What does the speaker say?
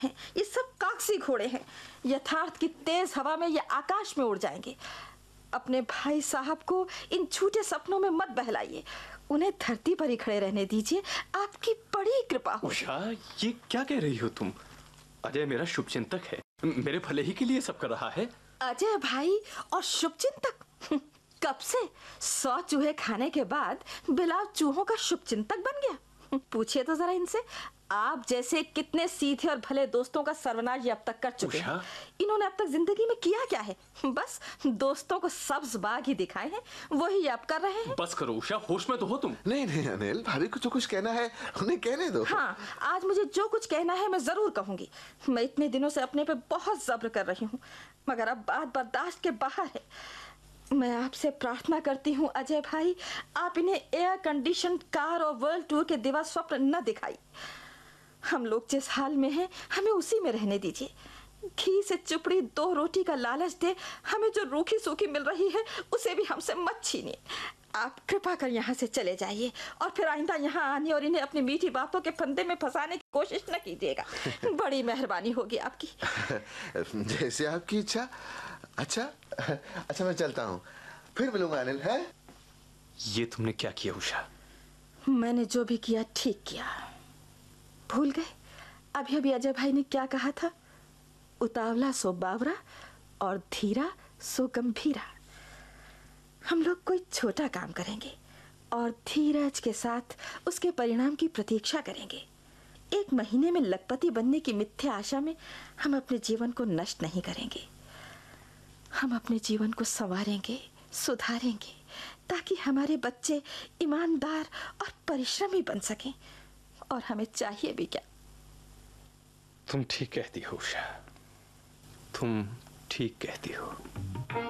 हैं, ये सब कागजी घोड़े हैं। यथार्थ की तेज हवा में ये आकाश में उड़ जाएंगे। अपने भाई साहब को इन झूठे सपनों में मत बहलाइए, उन्हें धरती पर ही खड़े रहने दीजिए। आपकी बड़ी कृपा हो। उषा, ये क्या कह रही हो तुम? अजय मेरा शुभचिंतक है, मेरे भले ही के लिए सब कर रहा है। अजय भाई और शुभचिंतक? कब से 100 चूहे खाने के बाद बिलाव चूहों का शुभचिंतक बन गया? पूछिए तो जरा इनसे, आप जैसे कितने सीधे और भले दोस्तों का सर्वनाश अब तक कर चुके हैं। इन्होंने अब तक जिंदगी में किया क्या है? बस दोस्तों को सब्ज बाग ही दिखाए हैं, वही आप कर रहे हैं। बस करो उषा, होश में तो हो तुम। नहीं नहीं अनिल, भाभी को जो कुछ कहना है उन्हें कहने दो। हाँ, आज मुझे जो कुछ कहना है मैं जरूर कहूंगी। मैं इतने दिनों से अपने पे बहुत जब्र कर रही हूँ, मगर अब बात बर्दाश्त के बाहर है। मैं आपसे प्रार्थना करती हूँ अजय भाई, आप इन्हें एयर कंडीशन कार और वर्ल्ड टूर के दिवा स्वप्न न दिखाई। हम लोग जिस हाल में हैं हमें उसी में रहने दीजिए। घी से चुपड़ी 2 रोटी का लालच दे हमें जो रूखी सूखी मिल रही है उसे भी हमसे मत छीनिए। आप कृपा कर यहाँ से चले जाइए और फिर आइंदा यहाँ आने और इन्हें अपनी मीठी बातों के फंदे में फंसाने की कोशिश न कीजिएगा। बड़ी मेहरबानी होगी आपकी। जैसे आपकी इच्छा। अच्छा मैं चलता हूँ, फिर मिलूंगा अनिल। है ये तुमने क्या किया उषा? मैंने जो भी किया ठीक किया। भूल गए अभी अभी अजय भाई ने क्या कहा था? उतावला सो बावरा और धीरा सो गंभीरा। हम लोग कोई छोटा काम करेंगे और धीरज के साथ उसके परिणाम की प्रतीक्षा करेंगे। 1 महीने में लखपति बनने की मिथ्या आशा में हम अपने जीवन को नष्ट नहीं करेंगे। हम अपने जीवन को संवारेंगे, सुधारेंगे, ताकि हमारे बच्चे ईमानदार और परिश्रमी बन सकें। और हमें चाहिए भी क्या? तुम ठीक कहती हो उषा, तुम ठीक कहती हो।